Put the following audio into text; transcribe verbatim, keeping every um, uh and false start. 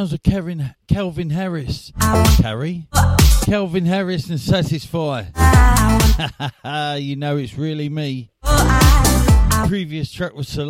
sounds of Kevin, Calvin Harris. Carrie? Calvin Harris and Satisfy. You know it's really me. Previous track was Solange.